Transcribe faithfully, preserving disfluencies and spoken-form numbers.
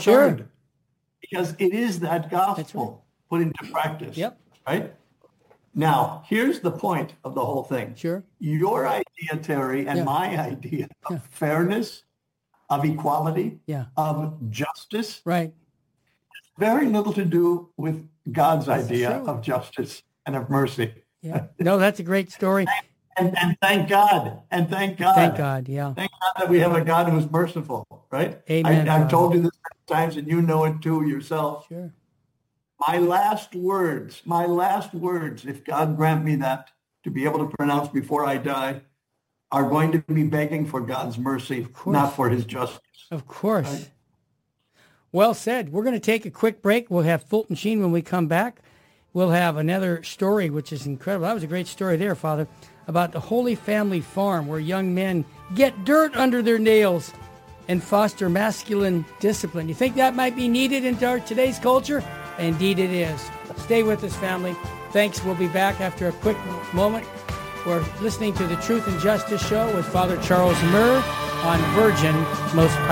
Sure. hard. Because it is that gospel put into practice. Yep. Right? Now, here's the point of the whole thing. Sure. Your idea, Terry, and Yeah. my idea of Yeah. fairness, of equality, Yeah. of justice, Right. very little to do with God's idea true. of justice and of mercy. Yeah. No, that's a great story. And, and thank God. And thank God. Thank God. Yeah. Thank God that we have a God who's merciful, right? Amen, I, I've Father. told you this many times, and you know it too yourself. Sure. My last words, my last words, if God grant me that to be able to pronounce before I die, are going to be begging for God's mercy, not for his justice. Of course. Right? Well said. We're going to take a quick break. We'll have Fulton Sheen when we come back. We'll have another story, which is incredible. That was a great story there, Father, about the Holy Family Farm, where young men get dirt under their nails and foster masculine discipline. You think that might be needed in our today's culture? Indeed it is. Stay with us, family. Thanks. We'll be back after a quick moment. We're listening to the Truth and Justice Show with Father Charles Murr on Virgin Most Powerful.